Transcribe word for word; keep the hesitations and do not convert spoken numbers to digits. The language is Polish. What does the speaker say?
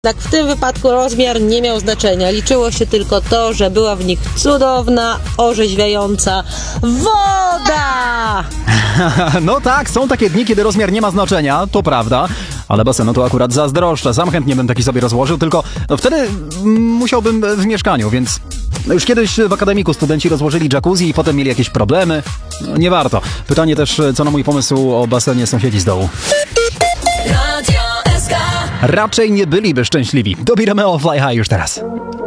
Tak, w tym wypadku rozmiar nie miał znaczenia. Liczyło się tylko to, że była w nich cudowna, orzeźwiająca woda! No tak, są takie dni, kiedy rozmiar nie ma znaczenia, to prawda, ale basenu to akurat zazdroszczę. Sam chętnie bym taki sobie rozłożył, tylko no wtedy mm, musiałbym w mieszkaniu, więc no już kiedyś w akademiku studenci rozłożyli jacuzzi i potem mieli jakieś problemy. No, nie warto. Pytanie też, co na mój pomysł o basenie sąsiedzi z dołu. Raczej nie byliby szczęśliwi. Dobij Romeo Fly High już teraz.